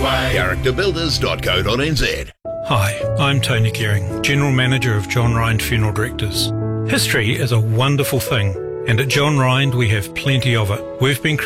way. Characterbuilders.co.nz. Hi, I'm Tony Gehring, General Manager of John Rind Funeral Directors. History is a wonderful thing, and at John Rind we have plenty of it. We've been